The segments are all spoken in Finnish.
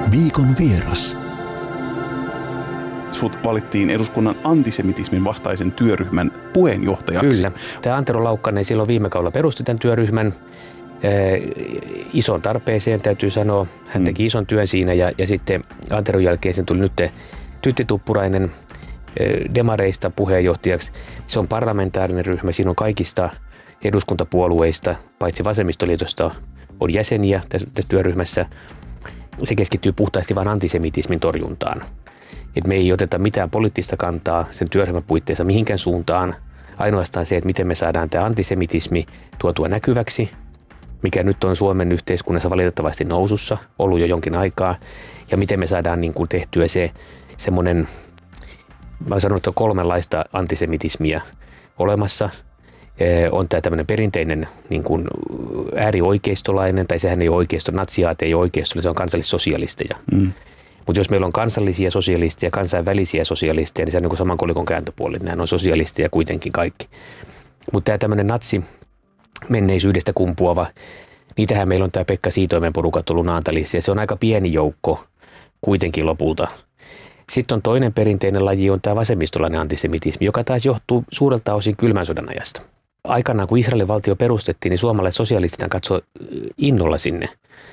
Viikon vieras. Sut valittiin eduskunnan antisemitismin vastaisen työryhmän puheenjohtajaksi. Kyllä. Tämä Antero Laukkanen silloin viime kaudella perusti tämän työryhmän ison tarpeeseen, täytyy sanoa. Hän teki ison työn siinä ja sitten Anteron jälkeen sen tuli nyt Tytti Tuppurainen demareista puheenjohtajaksi. Se on parlamentaarinen ryhmä. Siinä on kaikista eduskuntapuolueista, paitsi vasemmistoliitosta, on jäseniä tässä työryhmässä. Se keskittyy puhtaasti vain antisemitismin torjuntaan. Et me ei oteta mitään poliittista kantaa sen työryhmän puitteissa mihinkään suuntaan. Ainoastaan se, että miten me saadaan tämä antisemitismi tuotua näkyväksi, mikä nyt on Suomen yhteiskunnassa valitettavasti nousussa, ollut jo jonkin aikaa. Ja miten me saadaan niin kuin tehtyä se semmoinen, mä oon sanonut, että on kolmenlaista antisemitismiä olemassa. On tämä tämmöinen perinteinen niin kuin äärioikeistolainen, tai sehän ei ole oikeisto, natsiaat ei ole oikeisto, se on kansallissosialisteja. Mutta jos meillä on kansallisia sosialisteja, kansainvälisiä sosialisteja, niin se on niin kuin saman kolikon kääntöpuolet. Nämä on sosialisteja kuitenkin kaikki. Mutta tämä tämmöinen menneisyydestä kumpuava, niitähän meillä on tämä Pekka Siitoimen porukat ollut Naantalissa, ja se on aika pieni joukko kuitenkin lopulta. Sitten on toinen perinteinen laji, on tämä vasemmistolainen antisemitismi, joka taas johtuu suurelta osin kylmän sodan ajasta. Aikanaan, kun Israelin valtio perustettiin, niin suomalaiset sosialistit katsoi innolla sinne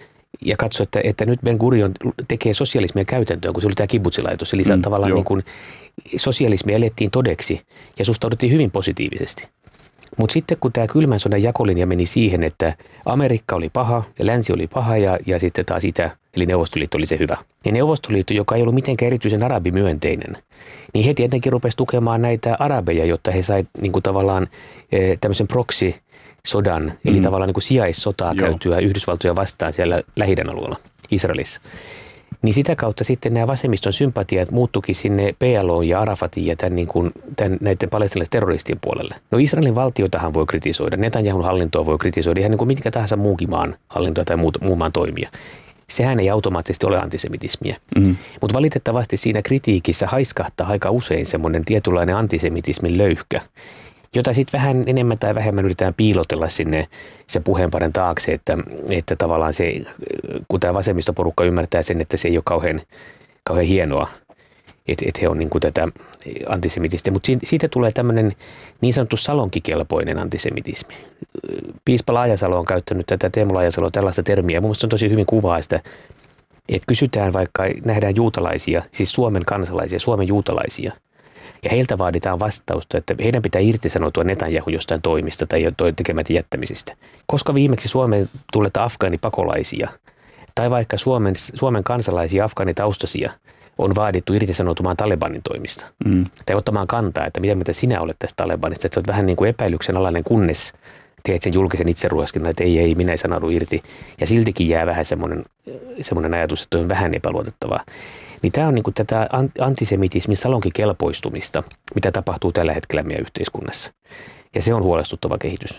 ja katsoi, että nyt Ben Gurion tekee sosialismia käytäntöön, kun se oli tämä kibbutzilaitos. Eli tavallaan niin kuin sosialismia elettiin todeksi ja suhtauduttiin hyvin positiivisesti. Mutta sitten kun tämä kylmän sodan jakolinja meni siihen, että Amerikka oli paha ja länsi oli paha ja sitten taas itä, eli Neuvostoliitto oli se hyvä. Ja Neuvostoliitto, joka ei ollut mitenkään erityisen arabimyönteinen, niin he tietenkin rupesi tukemaan näitä arabeja, jotta he sai niin kuin tavallaan tämmöisen proxy-sodan, eli tavallaan niin kuin sijaissotaa käytyä Yhdysvaltoja vastaan siellä Lähi-idän alueella, Israelissa. Niin sitä kautta sitten nämä vasemmiston sympatiat muuttuikin sinne PLO ja Arafatin ja näiden palestiinalaisten terroristien puolelle. No Israelin valtiotahan voi kritisoida, Netanyahun hallintoa voi kritisoida, ihan niin kuin mitkä tahansa muukin maan hallintoa tai muun maan toimia. Sehän ei automaattisesti ole antisemitismiä. Mutta valitettavasti siinä kritiikissä haiskahtaa aika usein semmoinen tietynlainen antisemitismin löyhkä, jota sitten vähän enemmän tai vähemmän yritetään piilotella sinne se puheenparen taakse, että tavallaan se, kun tämä vasemmistoporukka ymmärtää sen, että se ei ole kauhean hienoa, että he on niin kuin tätä antisemitistä. Mutta siitä tulee tämmöinen niin sanottu salonkikelpoinen antisemitismi. Piispa Laajasalo on käyttänyt tätä, Teemu Laajasalo, tällaista termiä. Mun mielestä se on tosi hyvin kuvaa sitä, että kysytään vaikka, nähdään juutalaisia, siis Suomen kansalaisia, Suomen juutalaisia, ja heiltä vaaditaan vastausta, että heidän pitää irtisanoutua Netanyahun jostain toimista tai tekemät jättämisistä. Koska viimeksi Suomeen tulleita afgaanipakolaisia tai vaikka Suomen kansalaisia afgaanitaustaisia on vaadittu irtisanoutumaan Talebanin toimista. Tai ottamaan kantaa, että mitä sinä olet tästä Talebanista. Että se on vähän niin kuin epäilyksen alainen, kunnes teet sen julkisen itseruoskinnan, että ei, minä ei sanoudu irti. Ja siltikin jää vähän semmoinen ajatus, että on vähän epäluotettavaa. Niin tämä on niin kuin tätä antisemitismin salonkikelpoistumista, mitä tapahtuu tällä hetkellä meidän yhteiskunnassa. Ja se on huolestuttava kehitys.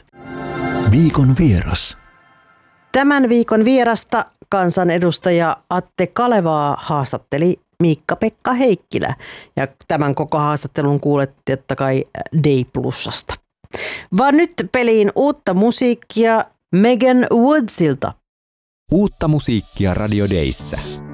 Viikon vieras. Tämän viikon vierasta kansanedustaja Atte Kalevaa haastatteli Miikka-Pekka Heikkilä. Ja tämän koko haastattelun kuulette totta kai Day Plusasta. Vaan nyt peliin uutta musiikkia Megan Woodsilta. Uutta musiikkia Radio Dayssä.